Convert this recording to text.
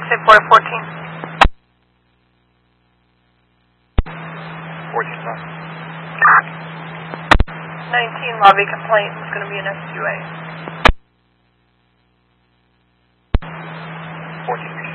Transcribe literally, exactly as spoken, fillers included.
Say Port fourteen. fourteen five. nineteen lobby complaint is going to be an S two A. fourteen